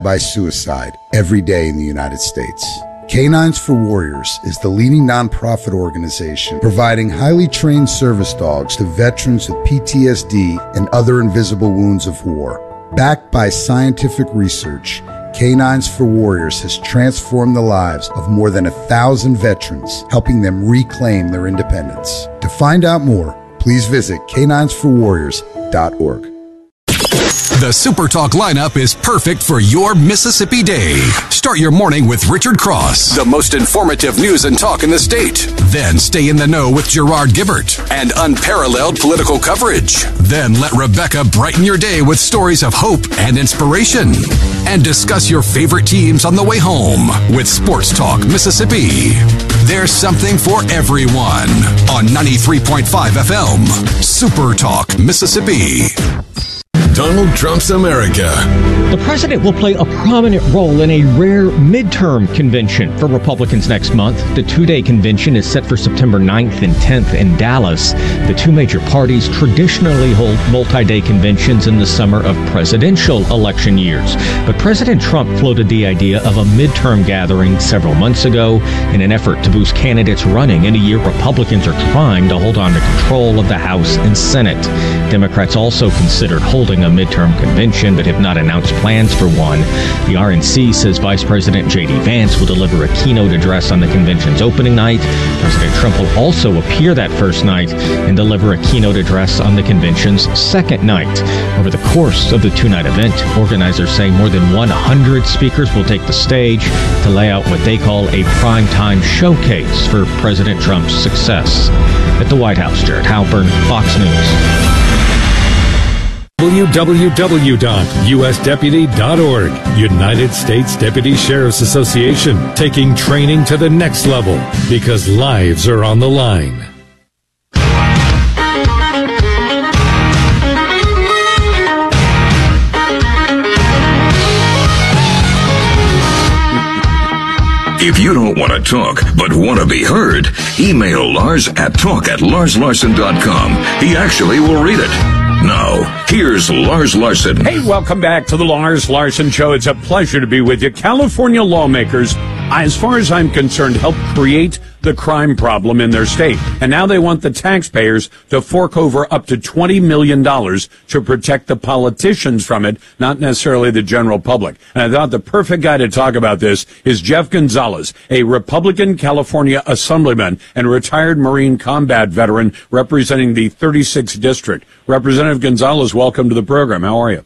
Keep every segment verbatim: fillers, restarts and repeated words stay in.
by suicide every day in the United States. Canines for Warriors is the leading nonprofit organization providing highly trained service dogs to veterans with P T S D and other invisible wounds of war. Backed by scientific research, Canines for Warriors has transformed the lives of more than a thousand veterans, helping them reclaim their independence. To find out more, please visit canines for warriors dot org. The Super Talk lineup is perfect for your Mississippi day. Start your morning with Richard Cross, the most informative news and talk in the state. Then stay in the know with Gerard Gibbert and unparalleled political coverage. Then let Rebecca brighten your day with stories of hope and inspiration. And discuss your favorite teams on the way home with Sports Talk Mississippi. There's something for everyone on ninety-three point five F M. Super Talk Mississippi. Donald Trump's America. The president will play a prominent role in a rare midterm convention for Republicans next month. The two-day convention is set for September ninth and tenth in Dallas. The two major parties traditionally hold multi-day conventions in the summer of presidential election years. But President Trump floated the idea of a midterm gathering several months ago in an effort to boost candidates running in a year Republicans are trying to hold on to control of the House and Senate. Democrats also considered holding a midterm convention, but have not announced plans for one. The R N C says Vice President J D Vance will deliver a keynote address on the convention's opening night. President Trump will also appear that first night and deliver a keynote address on the convention's second night. Over the course of the two-night event, organizers say more than one hundred speakers will take the stage to lay out what they call a primetime showcase for President Trump's success. At the White House, Jared Halpern, Fox News. w w w dot u s deputy dot org. United States Deputy Sheriff's Association, taking training to the next level because lives are on the line. If you don't want to talk, but want to be heard, email Lars at talk at lars larson dot com. He actually will read it. Now, here's Lars Larson. Hey, welcome back to the Lars Larson Show. It's a pleasure to be with you. California lawmakers, as far as I'm concerned, helped create the crime problem in their state. And now they want the taxpayers to fork over up to twenty million dollars to protect the politicians from it, not necessarily the general public. And I thought the perfect guy to talk about this is Jeff Gonzalez, a Republican California assemblyman and retired Marine combat veteran representing the thirty-sixth District. Representative Gonzalez, welcome to the program. How are you?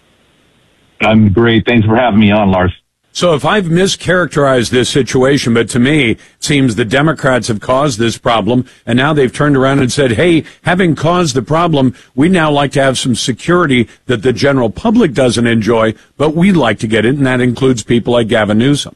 I'm great. Thanks for having me on, Lars. So if I've mischaracterized this situation, but to me, it seems the Democrats have caused this problem, and now they've turned around and said, hey, having caused the problem, we'd now like to have some security that the general public doesn't enjoy, but we'd like to get it, and that includes people like Gavin Newsom.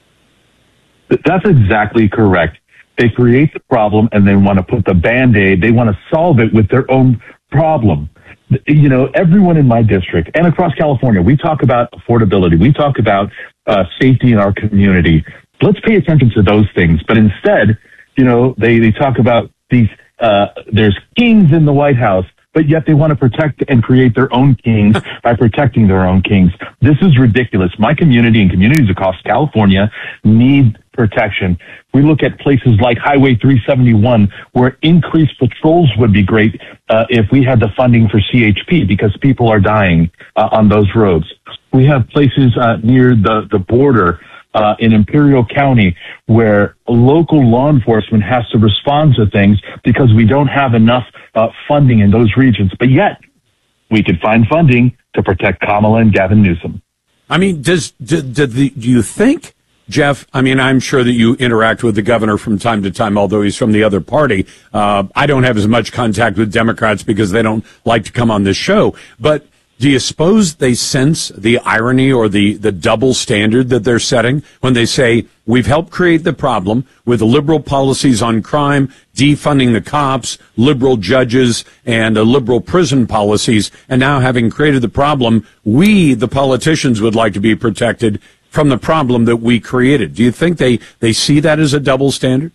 That's exactly correct. They create the problem and they want to put the Band-Aid, they want to solve it with their own problem. You know, everyone in my district and across California, we talk about affordability. We talk about uh, safety in our community. Let's pay attention to those things. But instead, you know, they, they talk about these, uh, there's kings in the White House, but yet they want to protect and create their own kings by protecting their own kings. This is ridiculous. My community and communities across California need protection. We look at places like Highway three seventy-one, where increased patrols would be great uh, if we had the funding for C H P, because people are dying uh, on those roads. We have places uh, near the, the border uh, in Imperial County where local law enforcement has to respond to things because we don't have enough uh, funding in those regions. But yet, we could find funding to protect Kamala and Gavin Newsom. I mean, does do, do, the, do you think, Jeff, I mean, I'm sure that you interact with the governor from time to time, although he's from the other party. Uh, I don't have as much contact with Democrats because they don't like to come on this show. But do you suppose they sense the irony or the, the double standard that they're setting when they say, we've helped create the problem with liberal policies on crime, defunding the cops, liberal judges, and uh, liberal prison policies, and now having created the problem, we, the politicians, would like to be protected from the problem that we created. Do you think they, they see that as a double standard?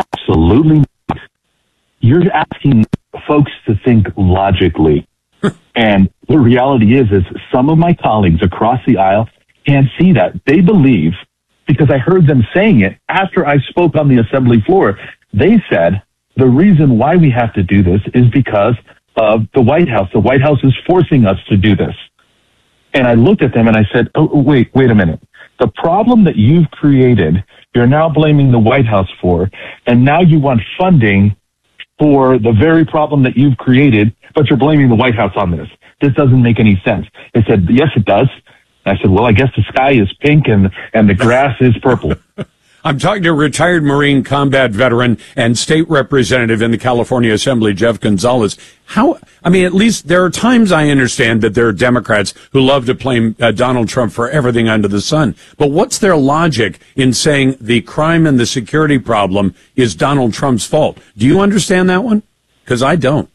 Absolutely not. You're asking folks to think logically. And the reality is, is some of my colleagues across the aisle can't see that. They believe, because I heard them saying it after I spoke on the assembly floor, they said the reason why we have to do this is because of the White House. The White House is forcing us to do this. And I looked at them and I said, oh, wait, wait a minute. The problem that you've created, you're now blaming the White House for, and now you want funding for the very problem that you've created, but you're blaming the White House on this. This doesn't make any sense. They said, yes, it does. I said, well, I guess the sky is pink and, and the grass is purple. I'm talking to retired Marine combat veteran and state representative in the California Assembly, Jeff Gonzalez. How, I mean, at least there are times I understand that there are Democrats who love to blame uh, Donald Trump for everything under the sun. But what's their logic in saying the crime and the security problem is Donald Trump's fault? Do you understand that one? Because I don't.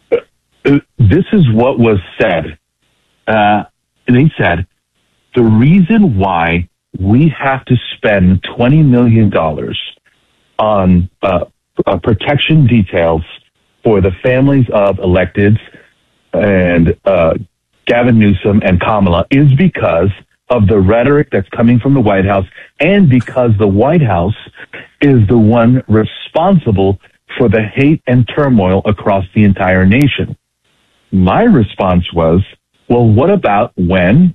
This is what was said. Uh, they said, the reason why we have to spend twenty million dollars on uh, uh, protection details for the families of electeds and uh, Gavin Newsom and Kamala is because of the rhetoric that's coming from the White House and because the White House is the one responsible for the hate and turmoil across the entire nation. My response was, well, what about when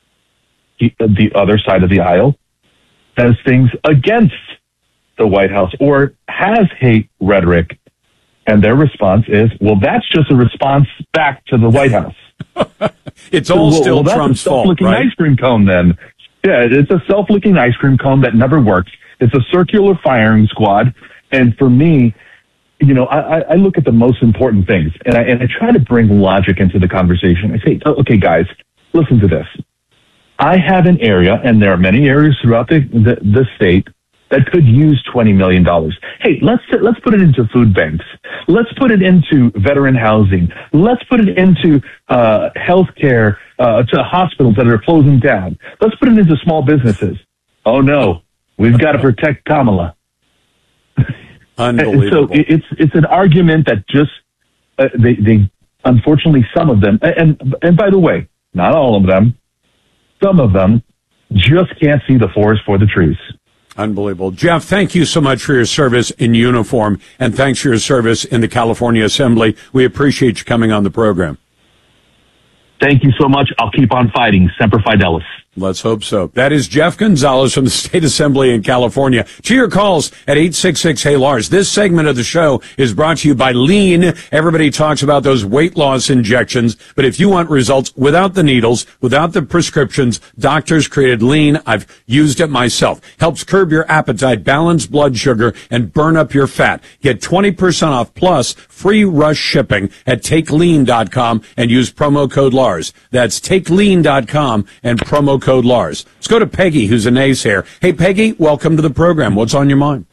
the other side of the aisle says things against the White House or has hate rhetoric? And their response is, well, that's just a response back to the White House. It's all well, still well, Trump's fault, self-licking right? ice cream cone then. Yeah, it's a self-licking ice cream cone that never works. It's a circular firing squad. And for me, you know, I, I look at the most important things and I, and I try to bring logic into the conversation. I say, okay, guys, listen to this. I have an area, and there are many areas throughout the, the, the state that could use twenty million dollars. Hey, let's let's put it into food banks. Let's put it into veteran housing. Let's put it into uh, healthcare, uh, to hospitals that are closing down. Let's put it into small businesses. Oh no, we've got to protect Kamala. Unbelievable. So it's it's an argument that just uh, they they unfortunately some of them and and by the way, not all of them. Some of them just can't see the forest for the trees. Unbelievable. Jeff, thank you so much for your service in uniform, and thanks for your service in the California Assembly. We appreciate you coming on the program. Thank you so much. I'll keep on fighting. Semper Fidelis. Let's hope so. That is Jeff Gonzalez from the State Assembly in California. To your calls at eight six six, hey Lars. This segment of the show is brought to you by Lean. Everybody talks about those weight loss injections, but if you want results without the needles, without the prescriptions, doctors created Lean. I've used it myself. Helps curb your appetite, balance blood sugar, and burn up your fat. Get twenty percent off plus free rush shipping at take lean dot com and use promo code Lars. That's take lean dot com and promo code Lars. Let's go to Peggy, who's a naysayer. Hey, Peggy, welcome to the program. What's on your mind?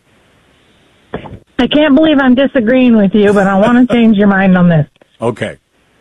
I can't believe I'm disagreeing with you, but I want to change your mind on this. Okay.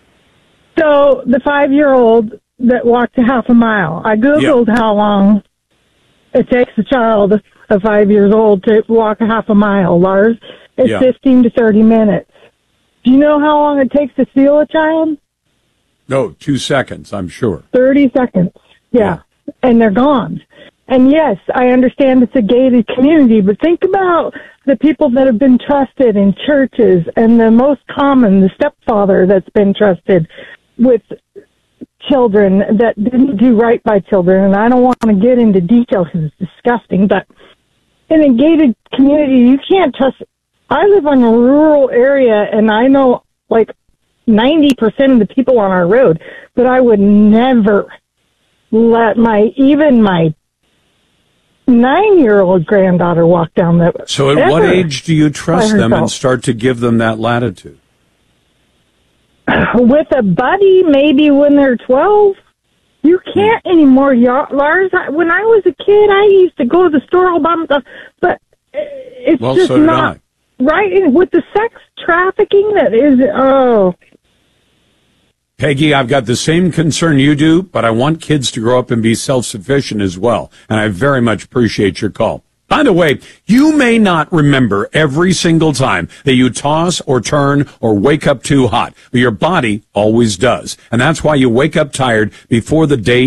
So the five-year-old that walked a half a mile, I Googled yeah. how long it takes a child of five years old to walk a half a mile, Lars. It's yeah. fifteen to thirty minutes. Do you know how long it takes to steal a child? No, two seconds, I'm sure. thirty seconds. Yeah. yeah. And they're gone. And yes, I understand it's a gated community, but think about the people that have been trusted in churches and the most common, the stepfather that's been trusted with children that didn't do right by children. And I don't want to get into detail because it's disgusting, but in a gated community, you can't trust. I live in a rural area and I know like ninety percent of the people on our road, but I would never let my, even my nine-year-old granddaughter walk down the... So at ever, what age do you trust them and start to give them that latitude? With a buddy, maybe when they're twelve. You can't anymore, Lars. When I was a kid, I used to go to the store all by myself, but it's well, just so did not... I. Right? With the sex trafficking that is... Oh... Peggy, I've got the same concern you do, but I want kids to grow up and be self-sufficient as well. And I very much appreciate your call. By the way, you may not remember every single time that you toss or turn or wake up too hot, but your body always does. And that's why you wake up tired before the day